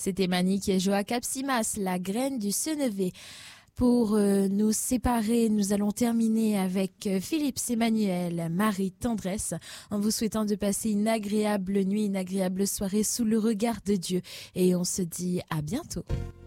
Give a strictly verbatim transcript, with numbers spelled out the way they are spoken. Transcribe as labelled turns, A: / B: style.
A: C'était Manique et Joa Capsimas, la graine du Senevé. Pour euh, nous séparer, nous allons terminer avec euh, Philippe Emmanuel, Marie Tendresse, en vous souhaitant de passer une agréable nuit, une agréable soirée sous le regard de Dieu. Et on se dit à bientôt.